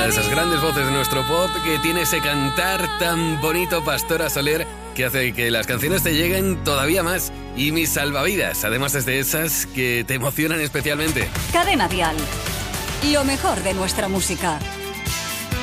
de esas grandes voces de nuestro pop que tiene ese cantar tan bonito, Pastora Soler, que hace que las canciones te lleguen todavía más. Y Mis Salvavidas, además es de esas que te emocionan especialmente. Cadena Dial, lo mejor de nuestra música.